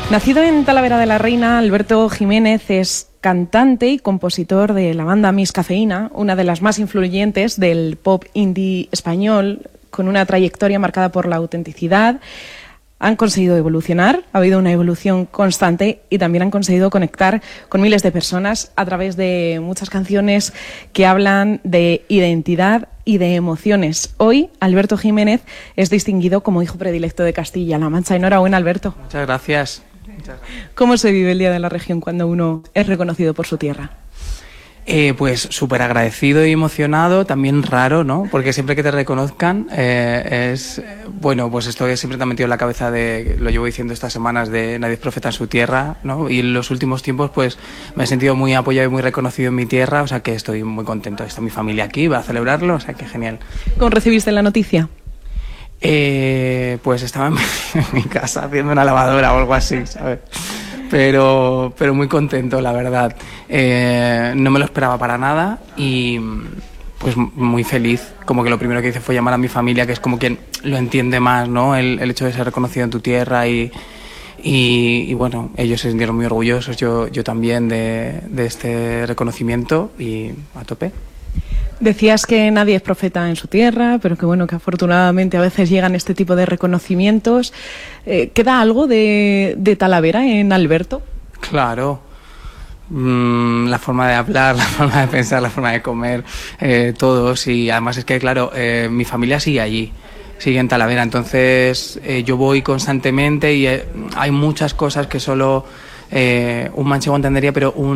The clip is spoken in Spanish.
Nacido en Talavera de la Reina, Alberto Jiménez es cantante y compositor de la banda Miss Cafeína, una de las más influyentes del pop indie español, con una trayectoria marcada por la autenticidad. Han conseguido evolucionar, ha habido una evolución constante y también han conseguido conectar con miles de personas a través de muchas canciones que hablan de identidad y de emociones. Hoy, Alberto Jiménez es distinguido como hijo predilecto de Castilla-La Mancha. Enhorabuena, Alberto. Muchas gracias. ¿Cómo se vive el Día de la Región cuando uno es reconocido por su tierra? Pues súper agradecido y emocionado, también raro, ¿no? Porque siempre que te reconozcan bueno, pues esto siempre te ha metido en la cabeza lo llevo diciendo estas semanas, de nadie es profeta en su tierra, ¿no? Y en los últimos tiempos pues me he sentido muy apoyado y muy reconocido en mi tierra, o sea que estoy muy contento. Está mi familia aquí, va a celebrarlo, o sea que genial. ¿Cómo recibiste la noticia? Pues estaba en mi casa haciendo una lavadora o algo así, ¿sabes? Pero muy contento, la verdad. No me lo esperaba para nada y pues muy feliz. Como que lo primero que hice fue llamar a mi familia, que es como quien lo entiende más, ¿no? El hecho de ser reconocido en tu tierra y bueno, ellos se sintieron muy orgullosos, yo también de este reconocimiento y a tope. Decías que nadie es profeta en su tierra, pero que bueno, que afortunadamente a veces llegan este tipo de reconocimientos. ¿Queda algo de Talavera en Alberto? Claro. La forma de hablar, la forma de pensar, la forma de comer, todos. Y además es que, claro, mi familia sigue allí, sigue en Talavera. Entonces yo voy constantemente y hay muchas cosas que solo un manchego entendería, pero